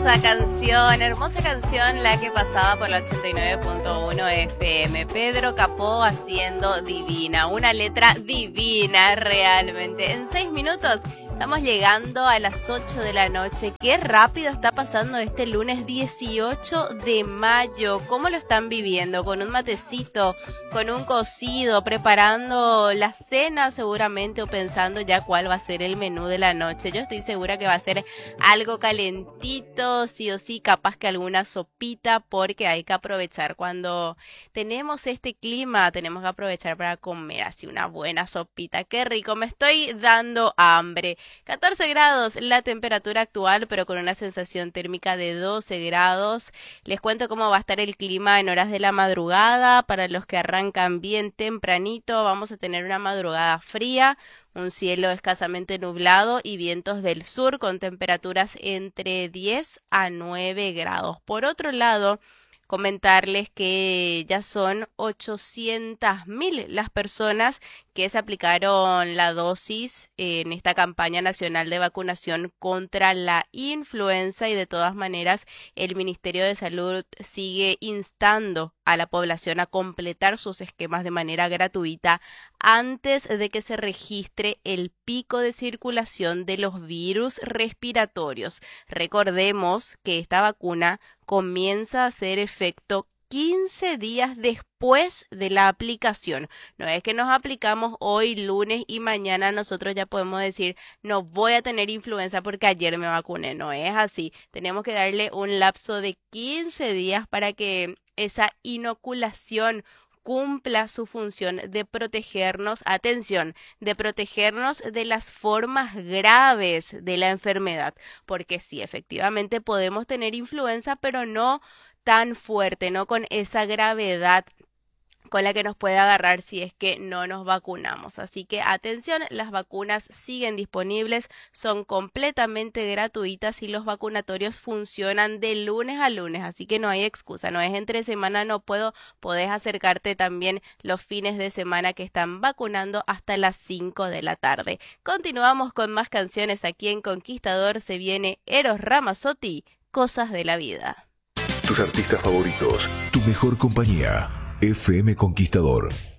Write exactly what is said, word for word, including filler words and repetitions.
Hermosa canción, hermosa canción la que pasaba por la ochenta y nueve punto uno F M. Pedro Capó haciendo Divina, una letra divina realmente. En seis minutos estamos llegando a las ocho de la noche. Qué rápido está pasando este lunes dieciocho de mayo. ¿Cómo lo están viviendo? Con un matecito, con un cocido, preparando la cena seguramente o pensando ya cuál va a ser el menú de la noche. Yo estoy segura que va a ser algo calentito, sí o sí, capaz que alguna sopita, porque hay que aprovechar cuando tenemos este clima, tenemos que aprovechar para comer así una buena sopita. Qué rico, me estoy dando hambre. catorce grados la temperatura actual, pero con una sensación térmica de doce grados. Les cuento cómo va a estar el clima en horas de la madrugada. Para los que arrancan bien tempranito, vamos a tener una madrugada fría, un cielo escasamente nublado y vientos del sur con temperaturas entre diez a nueve grados. Por otro lado, comentarles que ya son ochocientas mil las personas que se aplicaron la dosis en esta campaña nacional de vacunación contra la influenza y de todas maneras el Ministerio de Salud sigue instando a la población a completar sus esquemas de manera gratuita antes de que se registre el pico de circulación de los virus respiratorios. Recordemos que esta vacuna comienza a hacer efecto quince días después de la aplicación. No es que nos aplicamos hoy lunes y mañana nosotros ya podemos decir no voy a tener influenza porque ayer me vacuné. No es así. Tenemos que darle un lapso de quince días para que esa inoculación cumpla su función de protegernos, atención, de protegernos de las formas graves de la enfermedad, porque sí, efectivamente podemos tener influenza, pero no tan fuerte, no con esa gravedad con la que nos puede agarrar si es que no nos vacunamos. Así que atención, las vacunas siguen disponibles, son completamente gratuitas y los vacunatorios funcionan de lunes a lunes, así que no hay excusa, no es entre semana, no puedo, podés acercarte también los fines de semana que están vacunando hasta las cinco de la tarde. Continuamos con más canciones aquí en Conquistador, se viene Eros Ramazzotti, Cosas de la Vida. Tus artistas favoritos, tu mejor compañía. F M Conquistador.